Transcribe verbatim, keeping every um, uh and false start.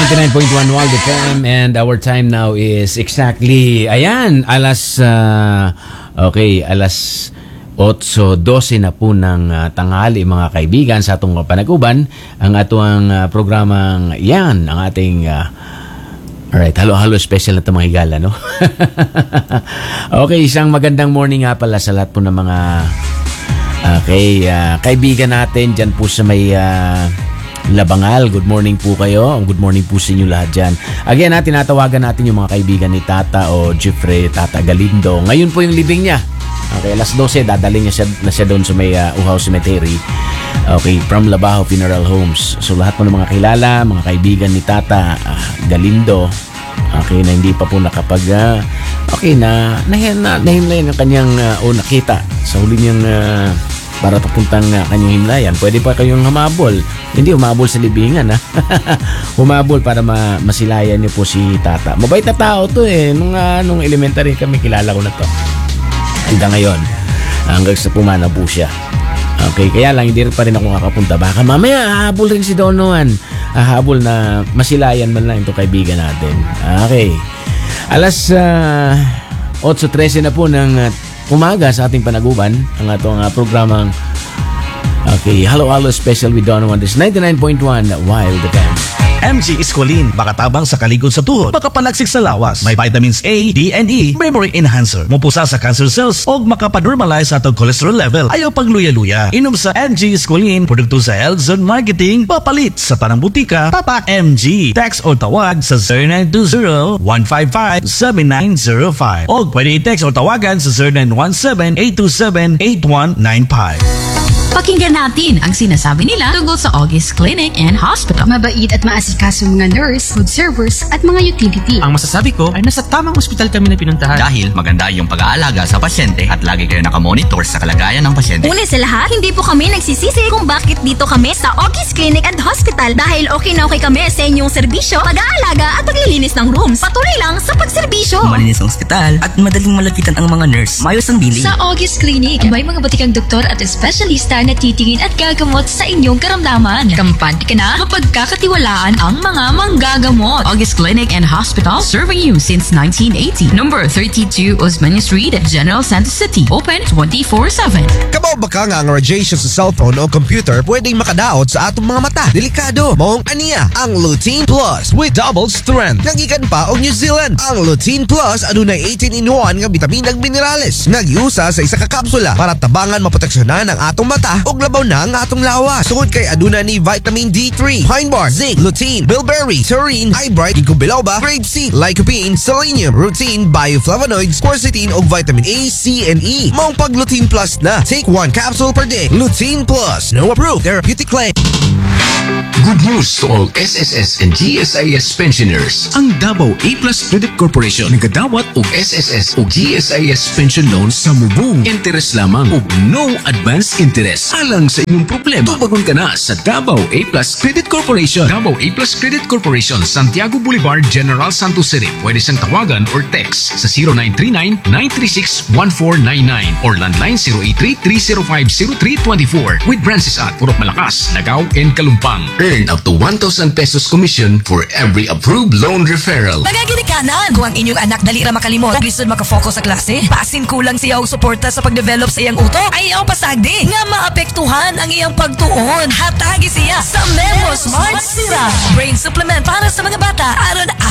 ninety-nine point one Wild F M and our time now is exactly, ayan, alas, uh, okay, alas eight twelve na po ng uh, tanghali mga kaibigan sa atong panaguban. Ang atong uh, programang yan, ang ating, uh, alright, halo-halo special na ito mga higala, no? Okay, isang magandang morning nga pala sa lahat po ng mga okay, uh, kaibigan natin dyan po sa may uh, Labangal. Good morning po kayo. Good morning po sa inyo lahat dyan. Again, ha, tinatawagan natin yung mga kaibigan ni Tata o Jeffrey, Tata Galindo. Ngayon po yung libing niya. Okay, alas twelve, dadalhin niya siya, na siya doon sa may uh, Uhaw Cemetery. Okay, from Labaho Funeral Homes. So lahat po ng mga kilala, mga kaibigan ni Tata uh, Galindo, okay, na hindi pa po nakapag uh, okay, na nahimlayan na, na, ang kanyang uh, o nakita sa huli niyang uh, para papuntang uh, kanyang himlayan. Pwede pa kayong humabol. Hindi humabol sa libingan, ha? Humabol para ma masilayan niyo po si Tata. Mabait na tao to eh. Nung, uh, nung elementary kami, kilala ko na to. Hanggang ngayon, hanggang sa pumanaw po siya. Okay, kaya lang hindi pa rin ako kakapunta. Baka mamaya hahabol rin si Donoan. Hahabol na masilayan man lang itong kaibigan natin. Okay. Alas uh, eight thirteen na po ng uh, umaga sa ating panaguban. Ang atong uh, programang okay, Halo Halo Special with Donoan. This ninety-nine point one Wild F M. M G Esqualene, makatabang sa kaligod sa tuhod, makapalaksik sa lawas, may vitamins A, D, and E, memory enhancer, mupusa sa cancer cells, o makapanormalize sa atong cholesterol level. Ayaw pagluya-luya. Inom sa M G Esqualene, produkto sa Elzon Marketing, papalit sa tanang butika, tatak M G. Text o tawag sa zero nine two zero, one five five, seven nine zero five. O pwede i-text o tawagan sa zero nine one seven, eight two seven, eight one nine five. Pakinggan natin ang sinasabi nila tungkol sa August Clinic and Hospital. Mabait at maasikaso mga nurse, food servers at mga utility. Ang masasabi ko ay nasa tamang ospital kami na pinuntahan. Dahil maganda yung pag-aalaga sa pasyente at lagi kayo nakamonitor sa kalagayan ng pasyente. Una sa lahat, hindi po kami nagsisisi kung bakit dito kami sa August Clinic and Hospital. Dahil okay na okay kami sa inyong serbisyo, pag-aalaga at paglilinis ng rooms. Patuloy lang sa pagserbisyo. Malinis ang ospital at madaling malapitan ang mga nurse. Mayos ang billing. Sa August Clinic, may mga batikang doktor at espesyalista na titingin at gagamot sa inyong karamdaman. Kampante ka na, mapagkakatiwalaan ang mga manggagamot. August Clinic and Hospital, serving you since nineteen eighty. Number thirty-two Osmeña Street, General Santos City. Open twenty-four seven. Kabaw ba ka nga ang radiation sa cellphone o computer pwedeng makadaot sa atong mga mata? Delikado. Maong aniya ang Lutein Plus with double strength. Nagikan pa og New Zealand. Ang Lutein Plus adunay eighteen in one nga bitamin ug minerales. Nagiusa sa isa ka kapsula para tabangan maproteksyonan ang atong mata ug labaw na ang atong lawas. Sugod kay aduna ni vitamin D three, pine bark, zinc, lutein, bilberry, taurine, eyebright, ginkgo biloba, grape seed, lycopene, selenium, rutin, bioflavonoids, quercetin ug vitamin A, C, and E. Maong pag Lutein Plus na. Take one capsule per day. Lutein Plus, no approved therapeutic claim. Good news to all S S S and G S I S pensioners. Ang Davao A Plus Credit Corporation nagadawat og S S S ug G S I S pension loans sa mubong interest lamang ug no advance interest. Alang sa inyong problema, tubagon ka na sa Davao A Plus Credit Corporation. Davao A Plus Credit Corporation, Santiago Boulevard, General Santos City. Pwede siyang tawagan or text sa zero nine three nine, nine three six, one four nine nine or landline zero eight three, three zero five, zero three two four with branches at Purok Malakas, Nagaw, and Kalumpang. Earn up to one thousand pesos commission for every approved loan referral. Magaginikanan! Kung ang inyong anak dali ra makalimot o lisod makafocus sa klase, basin kulang siya og suporta sa pagdevelop sa iyang utok, ay iyang pasagdi nga maapektuhan ang iyang pagtuon. Hatagi siya sa Memo Smart Syrup. Brain supplement para sa mga bata aron